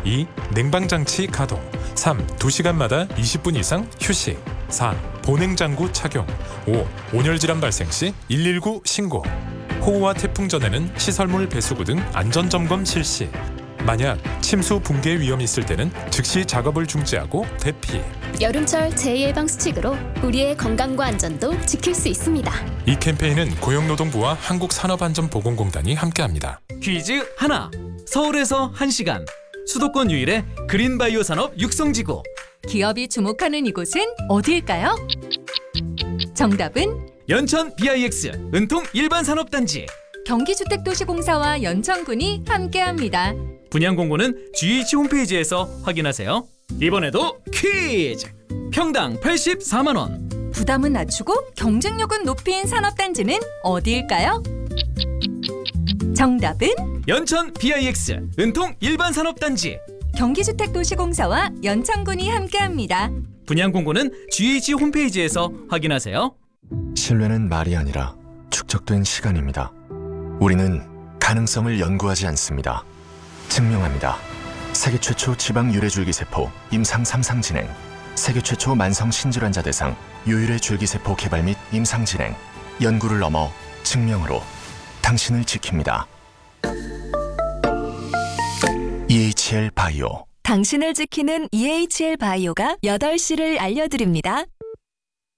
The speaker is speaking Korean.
2. 냉방장치 가동. 3. 2시간마다 20분 이상 휴식. 4. 보냉장구 착용. 5. 온열질환 발생 시 119 신고. 호우와 태풍 전에는 시설물 배수구 등 안전점검 실시. 만약 침수 붕괴 위험이 있을 때는 즉시 작업을 중지하고 대피. 여름철 재예방 수칙으로 우리의 건강과 안전도 지킬 수 있습니다. 이 캠페인은 고용노동부와 한국산업안전보건공단이 함께합니다. 퀴즈 하나. 서울에서 1시간. 수도권 유일의 그린바이오 산업 육성지구. 기업이 주목하는 이곳은 어디일까요? 정답은 연천 BIX 은통 일반산업단지. 경기주택도시공사와 연천군이 함께합니다. 분양 공고는 GH 홈페이지에서 확인하세요. 이번에도 퀴즈! 평당 84만 원. 부담은 낮추고 경쟁력은 높인 산업단지는 어디일까요? 정답은 연천 BIX 은통 일반산업단지. 경기주택도시공사와 연천군이 함께합니다. 분양 공고는 GH 홈페이지에서 확인하세요. 신뢰는 말이 아니라 축적된 시간입니다. 우리는 가능성을 연구하지 않습니다. 증명합니다. 세계 최초 지방 유래줄기세포 임상 3상 진행, 세계 최초 만성 신질환자 대상 유일의 줄기세포 개발 및 임상 진행, 연구를 넘어 증명으로 당신을 지킵니다. EHL 바이오. 당신을 지키는 EHL 바이오가 8시를 알려드립니다.